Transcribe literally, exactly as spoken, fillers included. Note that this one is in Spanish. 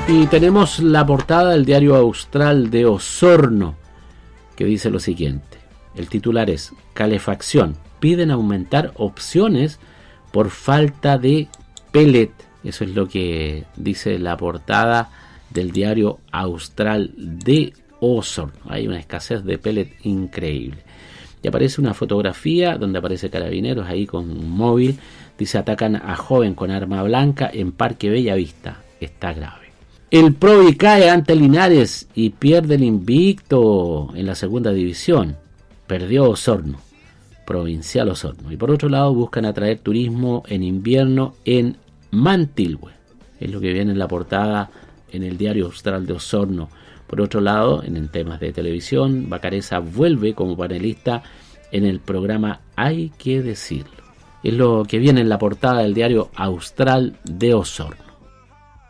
Y tenemos la portada del diario Austral de Osorno, que dice lo siguiente. El titular es: calefacción, piden aumentar opciones por falta de pellet. Eso es lo que dice la portada del diario Austral de Osorno. Hay una escasez de pellet increíble. Y aparece una fotografía donde aparece Carabineros ahí con un móvil. Dice: atacan a joven con arma blanca en Parque Bellavista. Está grave. El Provi cae ante Linares y pierde el invicto en la segunda división. Perdió Osorno, Provincial Osorno. Y por otro lado buscan atraer turismo en invierno en Mantilhue. Es lo que viene en la portada en el diario Austral de Osorno. Por otro lado, en temas de televisión, Bacareza vuelve como panelista en el programa Hay que decirlo. Es lo que viene en la portada del diario Austral de Osorno.